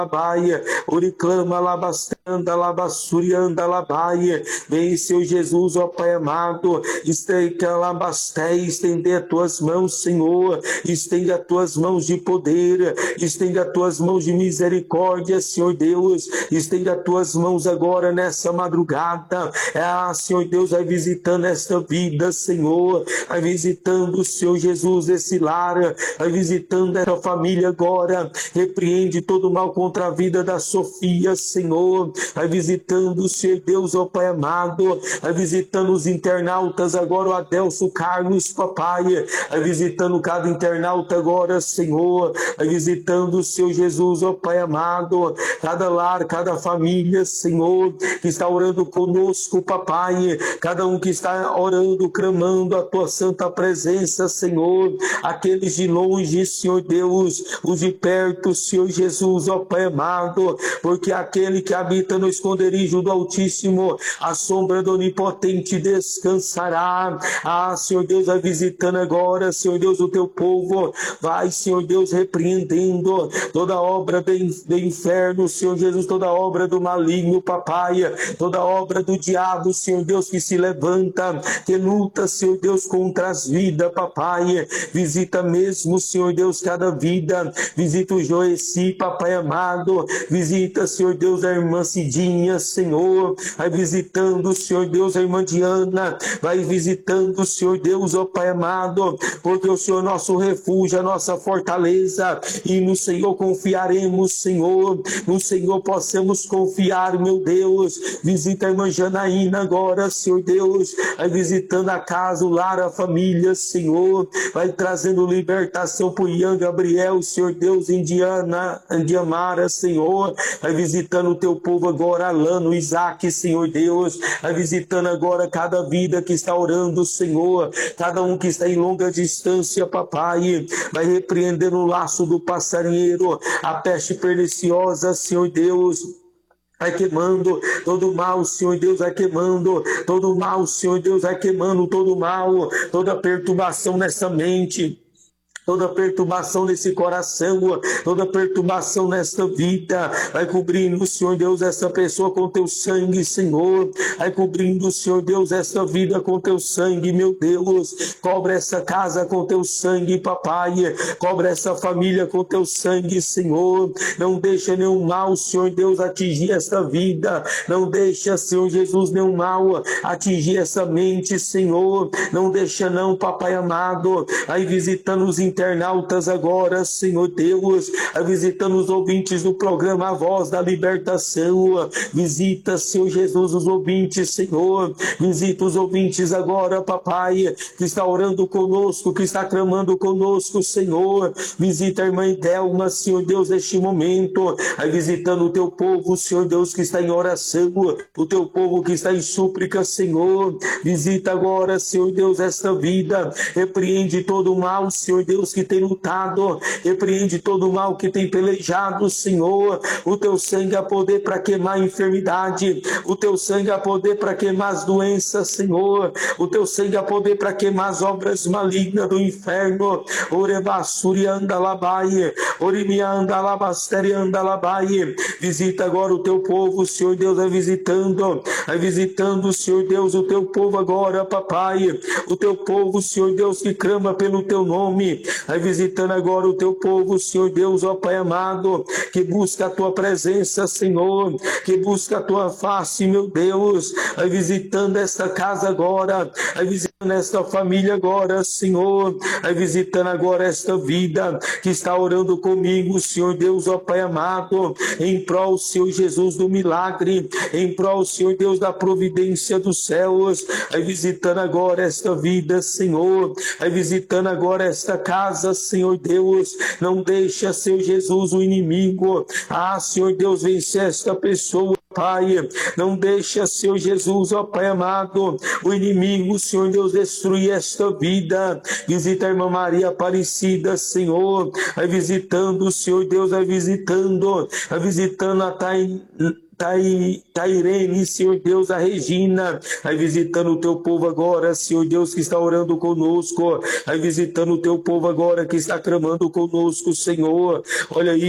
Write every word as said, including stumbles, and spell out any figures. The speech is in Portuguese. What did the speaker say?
Labaia, Oriclama, Labastanda, Labassurianda, Labaia. Vem, Senhor Jesus, ó Pai amado, estreita, Labasté, estender as tuas mãos, Senhor, estende as tuas mãos de poder, estende as tuas mãos de misericórdia, Senhor Deus, estende as tuas mãos agora nessa madrugada. Ah, Senhor Deus, vai visitando esta vida, Senhor, vai visitando, Senhor Jesus, esse lar, vai visitando essa família agora, repreende todo mal contra a vida da Sofia, Senhor, vai visitando, Senhor Deus, ó Pai amado, vai visitando os internautas agora, o Adelso Carlos, papai, vai visitando cada internauta agora, Senhor, vai visitando o Senhor Jesus, ó Pai amado, cada lar, cada família, Senhor, que está orando conosco, papai, cada um que está orando, clamando a tua santa presença, Senhor, aqueles de longe, Senhor Deus, os de perto, Senhor Jesus, ó Pai amado, porque aquele que habita no esconderijo do Altíssimo, a sombra do Onipotente descansará. Ah, Senhor Deus, vai visitando agora, Senhor Deus, o teu povo, vai, Senhor Deus, repreendendo toda obra do inferno, Senhor Jesus, toda obra do maligno, papai, toda obra do diabo, Senhor Deus, que se levanta, que luta, Senhor Deus, contra as vidas, papai, visita mesmo, Senhor Deus, cada vida, visita o Joeci, papai amado, visita, Senhor Deus, a irmã Cidinha, Senhor, vai visitando, Senhor Deus, a irmã Diana, vai visitando, Senhor Deus, ó Pai amado, porque o Senhor é nosso refúgio, a nossa fortaleza, e no Senhor confiaremos, Senhor, no Senhor possamos confiar, meu Deus, visita a irmã Janaína agora, Senhor Deus, vai visitando a casa, o lar, a família, Senhor, vai trazendo libertação para o Ian Gabriel, Senhor Deus, Indiana, Indiamara, Senhor, vai visitando o teu povo agora, Alano, Isaac, Senhor Deus, vai visitando agora cada vida que está orando, Senhor, cada um que está em longa distância, papai, vai repreendendo o laço do passarinheiro, a peste perniciosa, Senhor Deus, vai queimando todo mal, Senhor Deus, vai queimando todo mal, Senhor Deus, vai queimando todo mal, toda perturbação nessa mente, toda perturbação nesse coração, toda perturbação nesta vida, vai cobrindo, Senhor Deus, essa pessoa com teu sangue, Senhor, vai cobrindo, Senhor Deus, essa vida com teu sangue, meu Deus, cobre essa casa com teu sangue, papai, cobre essa família com teu sangue, Senhor, não deixa nenhum mal, Senhor Deus, atingir esta vida, não deixa, Senhor Jesus, nenhum mal atingir essa mente, Senhor, não deixa não, papai amado, vai visitando os internautas agora, Senhor Deus, visitando os ouvintes do programa A Voz da Libertação, visita, Senhor Jesus, os ouvintes, Senhor, visita os ouvintes agora, papai, que está orando conosco, que está clamando conosco, Senhor, visita a irmã Idelma, Senhor Deus, neste momento, aí visitando o teu povo, Senhor Deus, que está em oração, o teu povo que está em súplica, Senhor, visita agora, Senhor Deus, esta vida, repreende todo o mal, Senhor Deus, que tem lutado, repreende todo o mal que tem pelejado, Senhor, o teu sangue há poder para queimar a enfermidade, o teu sangue há poder para queimar as doenças, Senhor, o teu sangue há poder para queimar as obras malignas do inferno, Orebassuri andalabai, Orimia andalabasteri andalabai, visita agora o teu povo, Senhor Deus, vai visitando, vai visitando, Senhor Deus, o teu povo agora, papai, o teu povo, Senhor Deus, que clama pelo teu nome, vai visitando agora o teu povo, Senhor Deus, ó Pai amado, que busca a tua presença, Senhor, que busca a tua face, meu Deus, vai visitando esta casa agora, vai visitando esta família agora, Senhor, vai visitando agora esta vida que está orando comigo, Senhor Deus, ó Pai amado, em prol, Senhor Jesus, do milagre, em prol, Senhor Deus, da providência dos céus, vai visitando agora esta vida, Senhor, vai visitando agora esta casa, Senhor Deus, não deixa, Senhor Jesus, o inimigo, ah, Senhor Deus, vencer esta pessoa, Pai, não deixa, Senhor Jesus, ó Pai amado, o inimigo, Senhor Deus, destruir esta vida, visita a irmã Maria Aparecida, Senhor, vai visitando, Senhor Deus, vai visitando, vai visitando a Thay, Thay, Tairene, Senhor Deus, a Regina, vai visitando o teu povo agora, Senhor Deus, que está orando conosco, vai visitando o teu povo agora, que está clamando conosco, Senhor, olha aí,